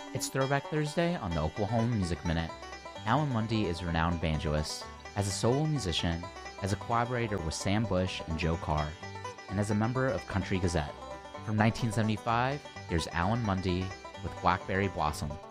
It's Throwback Thursday on the Oklahoma Music Minute. Alan Mundy is a renowned banjoist, as a solo musician, as a collaborator with Sam Bush and Joe Carr, and as a member of Country Gazette. From 1975, here's Alan Mundy with Blackberry Blossom.